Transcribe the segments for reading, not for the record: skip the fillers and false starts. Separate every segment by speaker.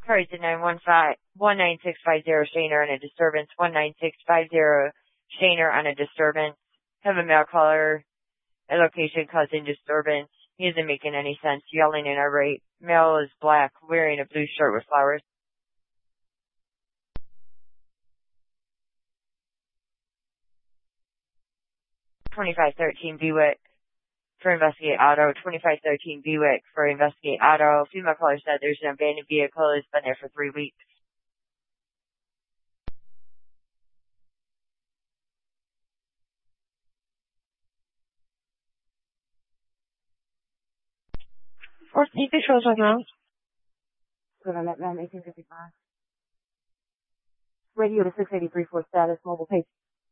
Speaker 1: Carries at 19650 Shaner on a disturbance, 19650 Shaner on a disturbance. Have a male caller at location causing disturbance. He isn't making any sense, yelling and irate. Male is black, wearing a blue shirt with flowers. $2513 Bewick for investigate auto. $2513 Bewick for investigate auto. Female caller said there's an abandoned vehicle. It's been there for 3 weeks. Or you can show us right now. Good on that, ma'am. 1855. Radio to 683 for status. Mobile page.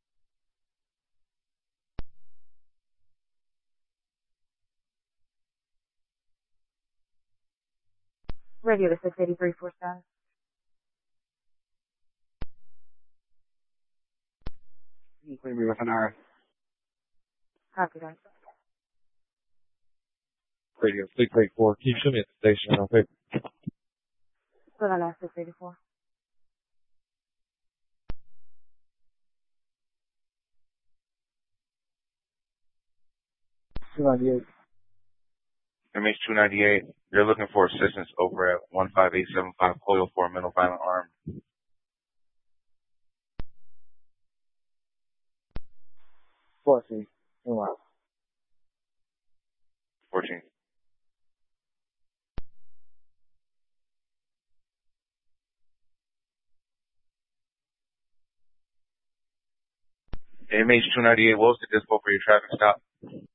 Speaker 1: Radio to 683 for status.
Speaker 2: You can me with an R.
Speaker 1: Copy that.
Speaker 3: Radio 684. Can you show me at the station real quick?
Speaker 1: Good on that, 684.
Speaker 4: MH298, you're looking for assistance over at 15875 Coil for a mental violent arm.
Speaker 2: 14.
Speaker 4: 14. MH298, what was the dispo for your traffic stop?